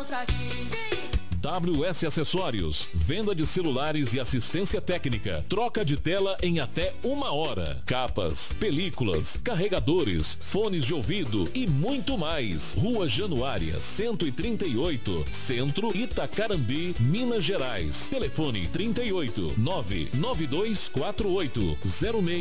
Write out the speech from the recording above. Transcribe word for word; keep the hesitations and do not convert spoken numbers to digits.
encontro aqui. W S Acessórios, venda de celulares e assistência técnica, troca de tela em até uma hora, capas, películas, carregadores, fones de ouvido e muito mais. Rua Januária, cento e trinta e oito, Centro, Itacarambi, Minas Gerais. Telefone trinta e oito, nove nove dois quatro oito, zero seis